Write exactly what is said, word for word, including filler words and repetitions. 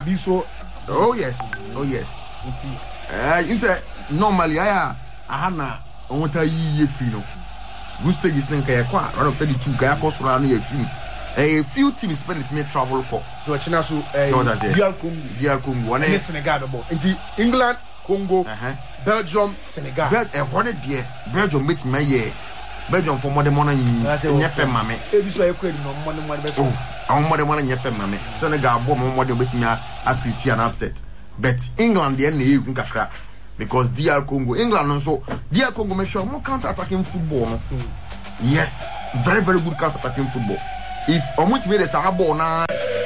be so. Oh yes, oh yes. Uh, you say normally I I na want to ye free no. Gusto is nka ya kwa run of thirty-two ka cost run no free. A few teams spend it me travel ko. To China so D R Congo. D R Congo one is Senegal bo. Inti England, Congo, uh-huh. Belgium, Senegal. Bel e one there. Belgium meet me here. Belgium for more than one nyefe mame. E bi so e kwedi no more than one be so. Oh, more than one nyefe mame. Senegal bo more than bet me akriti and upset. But England the na you kakra because D R Congo England also D R Congo make sure more counter attacking football no. Mm. Yes, very very good counter attacking football. If Omuti made a Sahabo na